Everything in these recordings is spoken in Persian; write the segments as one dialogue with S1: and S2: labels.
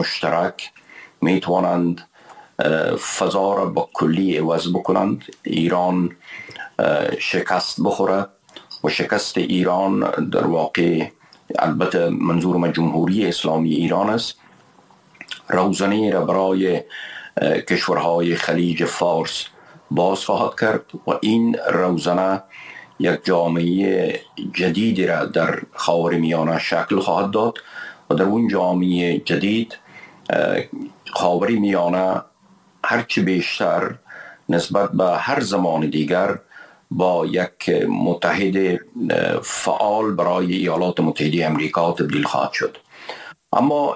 S1: مشترک می توانند فضا را با کلی عوض بکنند. ایران شکست بخوره و شکست ایران در واقع، البته منظور جمهوری اسلامی ایران است، روزنه را برای کشورهای خلیج فارس باز خواهد کرد و این روزنه یک جامعه جدیدی را در خاورمیانه شکل خواهد داد و در اون جامعه جدید خاورمیانه هرچی بیشتر نسبت به هر زمان دیگر با یک متحد فعال برای ایالات متحده امریکا تبدیل خواهد شد. اما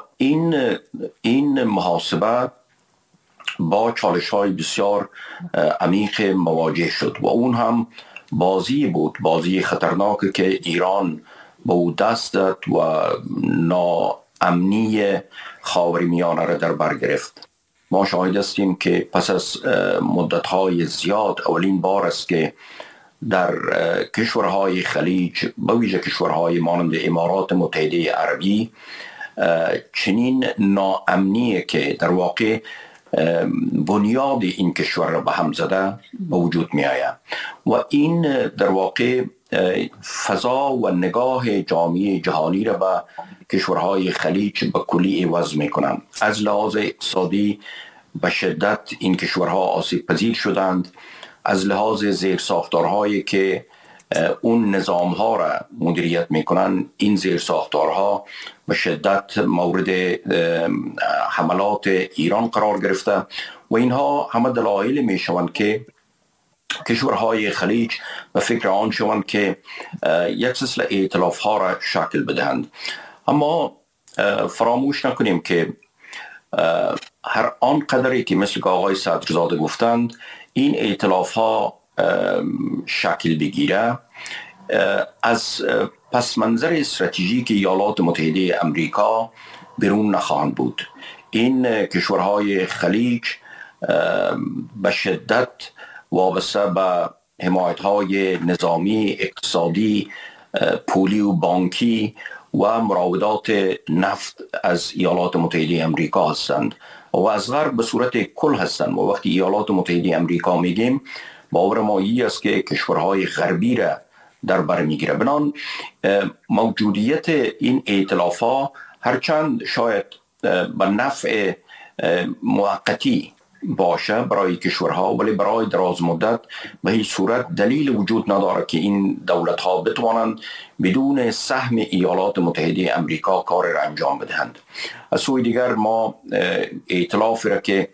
S1: این محاسبه با چالش‌های بسیار عمیق مواجه شد و اون هم بازی بود، بازی خطرناکی که ایران به او دست داد و ناامنی خاورمیانه را در بر گرفت. ما شاهد هستیم که پس از مدت‌های زیاد اولین بار است که در کشورهای خلیج، به ویژه کشورهای مانند امارات متحده عربی، چنین ناامنی که در واقع بنیاد این کشور را به هم زده به وجود می آید و این در واقع فضا و نگاه جامعه جهانی را به کشورهای خلیج به کلی عوض می کنند. از لحاظ اقتصادی به شدت این کشورها آسیب پذیر شدند. از لحاظ زیرساختارهایی که اون نظامها را مدیریت میکنن، این زیرساختارها به شدت مورد حملات ایران قرار گرفته و اینها همه دلایل میشوند که کشورهای خلیج به فکر آن شوند که یک سلسله ائتلاف ها را شکل بدهند. اما فراموش نکنیم که هر آن قدری که مثل که آقای صدرزاده گفتند این ائتلاف ها شکل بگیره، از پس منظر استراتژیک ایالات متحده امریکا بیرون نخواهند بود. این کشورهای خلیج به شدت وابسته به حمایت‌های نظامی، اقتصادی، پولی و بانکی و مراودات نفت از ایالات متحده امریکا هستند و از غرب به صورت کل هستند. و وقتی ایالات متحده امریکا میگیم، باور ما این است که کشورهای غربی را در بر میگیره. بنان موجودیت این ائتلاف‌ها هرچند شاید به نفع موقتی باشه برای کشورها، ولی برای دراز مدت به هیچ صورت دلیل وجود نداره که این دولت‌ها بتوانند بدون سهم ایالات متحده امریکا کار را انجام بدهند. از سوی دیگر ما ائتلافی را که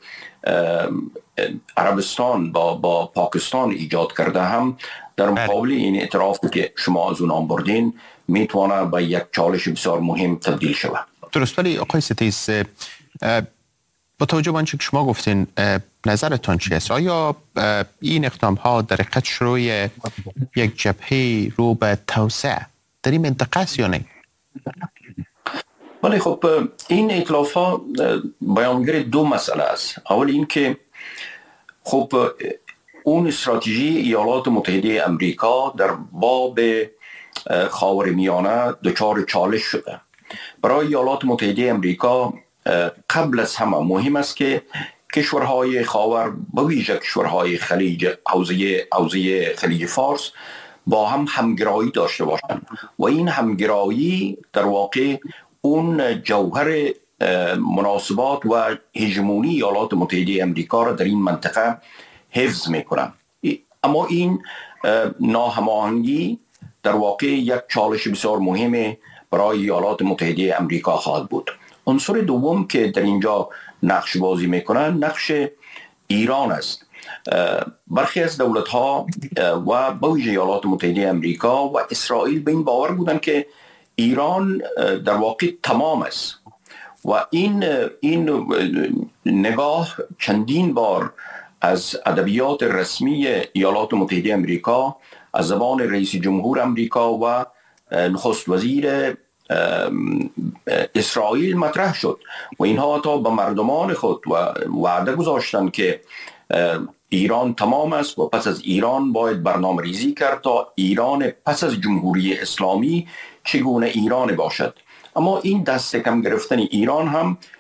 S1: عربستان با پاکستان ایجاد کرده هم در مقابل این ائتلافی که شما از اون نام بردین میتونه به یک چالش بسیار مهم تبدیل شود.
S2: درست. ولی آقای ستیس، با توجه به آنچه که شما گفتین، نظرتان چی است؟ آیا این اقدام ها در حقیقت شروع یک جبهه رو به توسعه در این منطقه است یا نه؟
S1: ولی خب این ائتلاف ها بیانگر دو مسئله است. اول این که خب اون استراتژی ایالات متحده امریکا در باب خاورمیانه دچار چالش شده. برای ایالات متحده امریکا قبل از همه مهم است که کشورهای خاور، به ویژه کشورهای خلیج، حوزه خلیج فارس با هم همگرایی داشته باشند و این همگرایی در واقع اون جوهر مناسبات و هژمونی ایالات متحده امریکا را در این منطقه حفظ میکنند. اما این ناهماهنگی در واقع یک چالش بسیار مهم برای ایالات متحده امریکا خواهد بود. عنصر دوم که در اینجا نقش بازی میکنن نقش ایران است. برخی از دولت ها و به ویژه ایالات متحده امریکا و اسرائیل به این باور بودن که ایران در واقع تمام است و این نگاه چندین بار از ادبیات رسمی ایالات متحده امریکا، از زبان رئیس جمهور امریکا و نخست وزیر اسرائیل مطرح شد و اینها تا به مردمان خود وعده گذاشتند که ایران تمام است و پس از ایران باید برنامه ریزی کرد تا ایران پس از جمهوری اسلامی چگونه ایران باشد. اما این دست کم گرفتن ایران هم